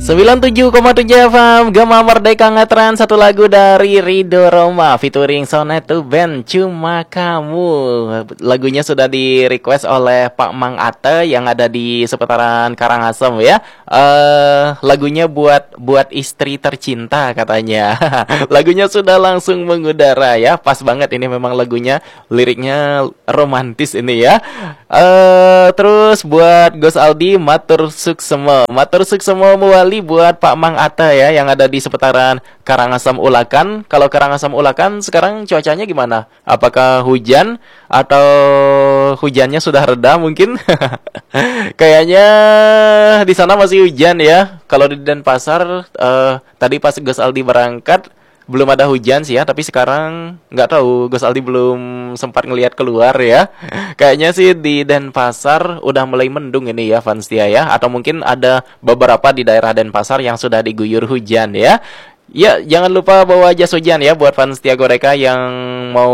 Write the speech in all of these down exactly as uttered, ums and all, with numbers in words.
sembilan puluh tujuh koma tujuh F M Gema Merdeka ngetren satu lagu dari Ridho Roma featuring Sonetu Band Cuma Kamu. Lagunya sudah di request oleh Pak Mang Ate yang ada di seputaran Karangasem ya. Uh, lagunya buat buat istri tercinta katanya. Lagunya sudah langsung mengudara ya. Pas banget ini memang lagunya, liriknya romantis ini ya. Uh, terus buat Gus Aldi matur suksema. Matur suksema muali buat Pak Mang Ata ya yang ada di seputaran Karangasem Ulakan. Kalau Karangasem Ulakan sekarang cuacanya gimana? Apakah hujan atau hujannya sudah reda mungkin? Kayaknya di sana masih hujan ya. Kalau di Denpasar uh, tadi pas Gus Aldi berangkat belum ada hujan sih ya, tapi sekarang nggak tahu, Gus Aldi belum sempat ngelihat keluar ya. Kayaknya sih di Denpasar udah mulai mendung ini ya Vanstia ya, atau mungkin ada beberapa di daerah Denpasar yang sudah diguyur hujan ya. Ya, jangan lupa bawa jas hujan ya buat Vanstia Goreka yang mau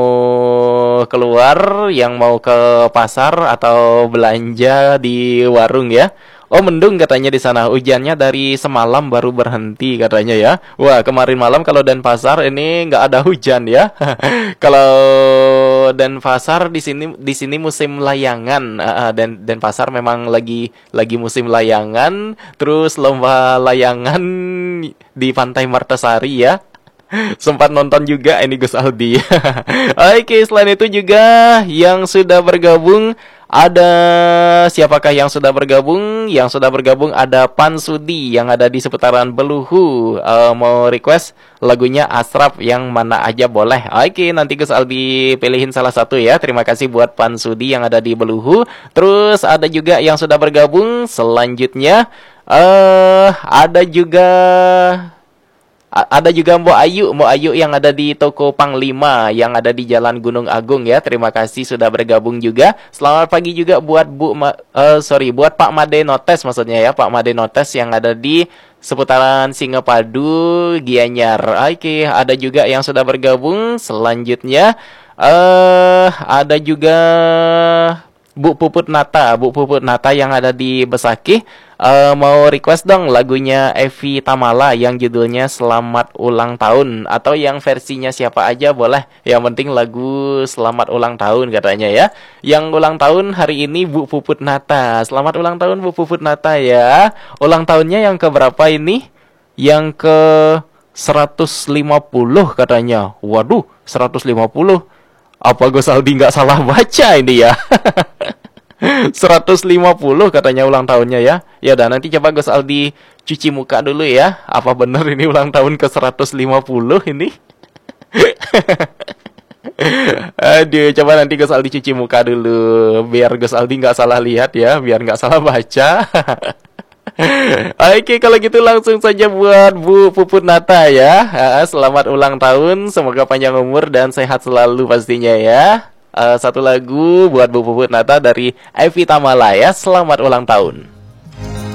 keluar, yang mau ke pasar atau belanja di warung ya. Oh, mendung katanya di sana. Hujannya dari semalam baru berhenti katanya ya. Wah, kemarin malam kalau Denpasar ini nggak ada hujan ya. Kalau Denpasar di sini di sini musim layangan. Uh, Dan Denpasar memang lagi lagi musim layangan. Terus lomba layangan di Pantai Martasari ya. Sempat nonton juga ini Gus Aldi. Oke, selain itu juga yang sudah bergabung ada siapakah yang sudah bergabung? Yang sudah bergabung ada Pan Sudi yang ada di seputaran Beluhu. Uh, mau request lagunya Asraf yang mana aja boleh. Oke, nanti Gus Aldi pilihin salah satu ya. Terima kasih buat Pan Sudi yang ada di Beluhu. Terus ada juga yang sudah bergabung. Selanjutnya uh, ada juga Ada juga Mbok Ayu, Mbok Ayu yang ada di toko Panglima yang ada di Jalan Gunung Agung ya. Terima kasih sudah bergabung juga. Selamat pagi juga buat Bu Ma, uh, sorry buat Pak Made Notes maksudnya ya, Pak Made Notes yang ada di seputaran Singapadu, Gianyar. Oke, ada juga yang sudah bergabung. Selanjutnya uh, ada juga Bu Puput Nata, Bu Puput Nata yang ada di Besakih. Uh, mau request dong lagunya Evi Tamala yang judulnya Selamat Ulang Tahun, atau yang versinya siapa aja boleh, yang penting lagu Selamat Ulang Tahun katanya ya. Yang ulang tahun hari ini Bu Puput Nata. Selamat ulang tahun Bu Puput Nata ya. Ulang tahunnya yang keberapa ini? Yang ke seratus lima puluh katanya. Waduh, seratus lima puluh. Apa Gus Aldi nggak salah baca ini ya? seratus lima puluh katanya ulang tahunnya ya. Ya udah, nanti coba Gus Aldi cuci muka dulu ya. Apa benar ini ulang tahun ke seratus lima puluh ini? Aduh, coba nanti Gus Aldi cuci muka dulu biar Gus Aldi nggak salah lihat ya, biar nggak salah baca. Oke, kalau gitu langsung saja buat Bu Puput Nata ya. Selamat ulang tahun, semoga panjang umur dan sehat selalu pastinya ya. Uh, satu lagu buat Bu Puput Nata dari Evi Tamala ya. Selamat ulang tahun.